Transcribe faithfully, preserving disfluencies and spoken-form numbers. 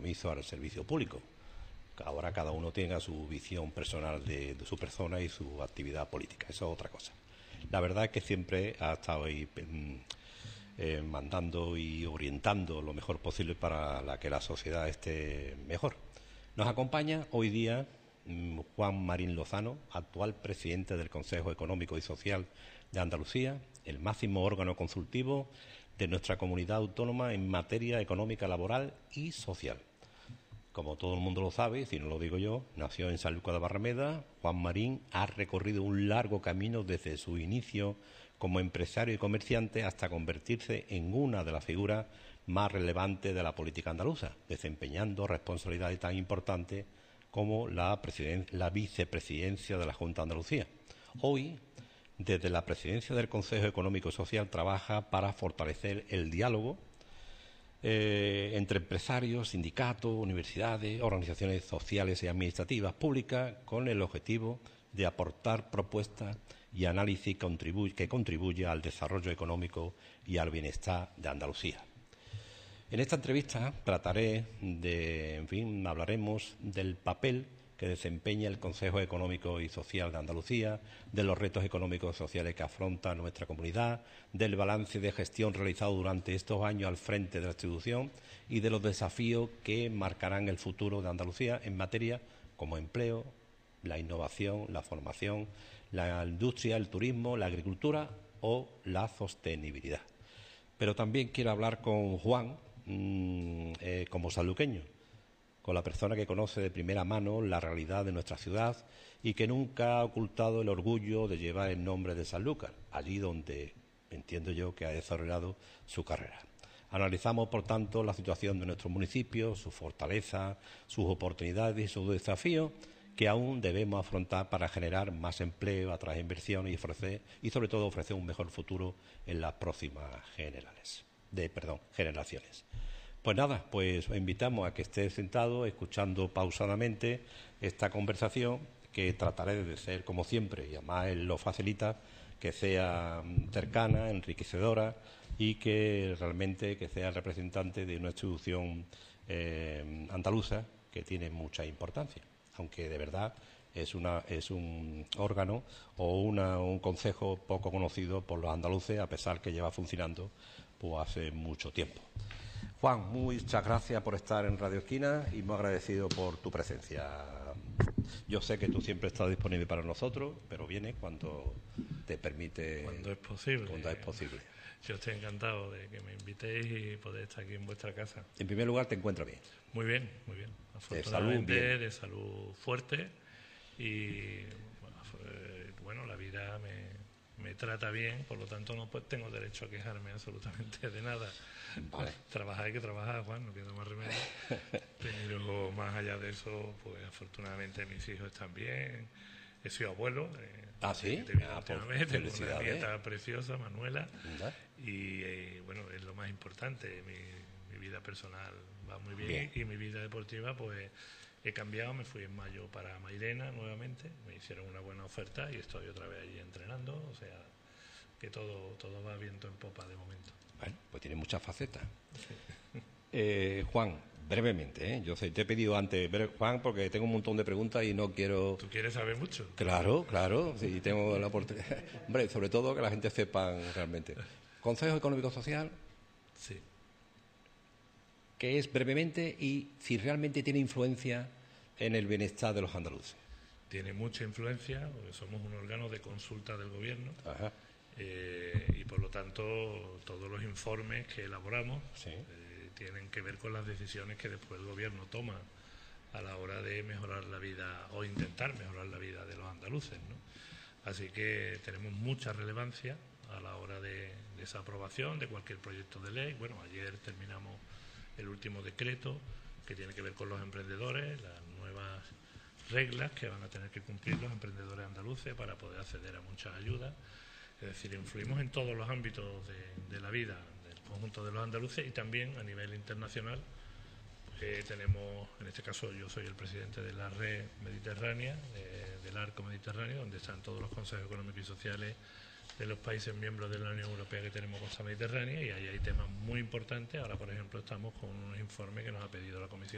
compromiso al servicio público. Ahora cada uno tenga su visión personal de, de su persona y su actividad política. Eso es otra cosa. La verdad es que siempre ha estado ahí eh, mandando y orientando lo mejor posible para la que la sociedad esté mejor. Nos acompaña hoy día mmm, Juan Marín Lozano, actual presidente del Consejo Económico y Social de Andalucía, el máximo órgano consultivo de nuestra comunidad autónoma en materia económica, laboral y social. Como todo el mundo lo sabe, si no lo digo yo, nació en Sanlúcar de Barrameda. Juan Marín ha recorrido un largo camino desde su inicio como empresario y comerciante hasta convertirse en una de las figuras más relevantes de la política andaluza, desempeñando responsabilidades tan importantes como la, la vicepresidencia de la Junta de Andalucía. Hoy, desde la presidencia del Consejo Económico y Social, trabaja para fortalecer el diálogo Eh, entre empresarios, sindicatos, universidades, organizaciones sociales y administrativas públicas, con el objetivo de aportar propuestas y análisis contribu que contribuya al desarrollo económico y al bienestar de Andalucía. En esta entrevista trataré de, en fin, hablaremos del papel que desempeña el Consejo Económico y Social de Andalucía, de los retos económicos y sociales que afronta nuestra comunidad, del balance de gestión realizado durante estos años al frente de la institución y de los desafíos que marcarán el futuro de Andalucía en materia como empleo, la innovación, la formación, la industria, el turismo, la agricultura o la sostenibilidad. Pero también quiero hablar con Juan mmm, eh, como sanluqueño, con la persona que conoce de primera mano la realidad de nuestra ciudad y que nunca ha ocultado el orgullo de llevar el nombre de Sanlúcar, allí donde entiendo yo que ha desarrollado su carrera. Analizamos, por tanto, la situación de nuestro municipio, su fortaleza, sus oportunidades y sus desafíos que aún debemos afrontar para generar más empleo, atraer inversión y ofrecer, y sobre todo ofrecer un mejor futuro en las próximas generales, de, perdón, generaciones. Pues nada, pues os invitamos a que esté sentado escuchando pausadamente esta conversación que trataré de ser, como siempre, y además él lo facilita, que sea cercana, enriquecedora y que realmente que sea representante de una institución eh, andaluza que tiene mucha importancia, aunque de verdad es, una, es un órgano o una, un consejo poco conocido por los andaluces, a pesar que lleva funcionando pues, hace mucho tiempo. Juan, muchas gracias por estar en Radio Esquina y muy agradecido por tu presencia. Yo sé que tú siempre estás disponible para nosotros, pero vienes cuando te permite. Cuando es posible. Cuando es posible. Yo estoy encantado de que me invitéis y poder estar aquí en vuestra casa. En primer lugar, ¿te encuentras bien? Muy bien, muy bien. Afortunadamente, de salud, bien. de salud fuerte y, bueno, la vida me, me trata bien, por lo tanto no pues, tengo derecho a quejarme absolutamente de nada. Vale. Trabajar hay que trabajar, Juan, no queda más remedio. Pero más allá de eso, pues afortunadamente mis hijos están bien. He sido abuelo. Eh, ah, sí. Ah, pues, tengo una nieta preciosa, Manuela. ¿verdad? Y eh, bueno, es lo más importante. Mi, mi vida personal va muy bien, bien. Y mi vida deportiva, pues he cambiado. Me fui en mayo para Mairena nuevamente. Me hicieron una buena oferta y estoy otra vez allí entrenando. O sea, que todo, todo va viento en popa de momento. Bueno, pues tiene muchas facetas. Sí. Eh, Juan, brevemente, ¿eh? Yo sé, te he pedido antes, Juan, porque tengo un montón de preguntas y no quiero... ¿Tú quieres saber mucho? Claro, claro, sí, tengo la oportunidad. Hombre, sobre todo que la gente sepa realmente. Consejo Económico Social. Sí. ¿Qué es brevemente y si realmente tiene influencia en el bienestar de los andaluces? Tiene mucha influencia, porque somos un órgano de consulta del gobierno. Ajá. Eh, y por lo tanto todos los informes que elaboramos sí. eh, tienen que ver con las decisiones que después el gobierno toma a la hora de mejorar la vida o intentar mejorar la vida de los andaluces, ¿no? Así que tenemos mucha relevancia a la hora de, de esa aprobación de cualquier proyecto de ley. Bueno, ayer terminamos el último decreto que tiene que ver con los emprendedores, las nuevas reglas que van a tener que cumplir los emprendedores andaluces para poder acceder a muchas ayudas. Es decir, influimos en todos los ámbitos de, de la vida del conjunto de los andaluces y también a nivel internacional. Eh, tenemos, en este caso yo soy el presidente de la red mediterránea, de, del Arco Mediterráneo, donde están todos los consejos económicos y sociales de los países miembros de la Unión Europea que tenemos costa mediterránea, y ahí hay temas muy importantes. Ahora, por ejemplo, estamos con unos informes que nos ha pedido la Comisión